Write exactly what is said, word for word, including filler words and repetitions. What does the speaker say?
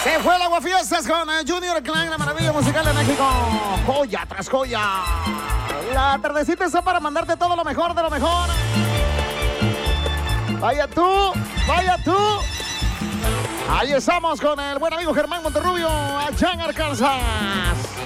Se fue el Aguafiestas con eh, Junior Klein, la maravilla musical de México. Joya tras joya. La tardecita está para mandarte todo lo mejor de lo mejor. Vaya tú, vaya tú. Ahí estamos con el buen amigo Germán Monterrubio, allá en Arkansas.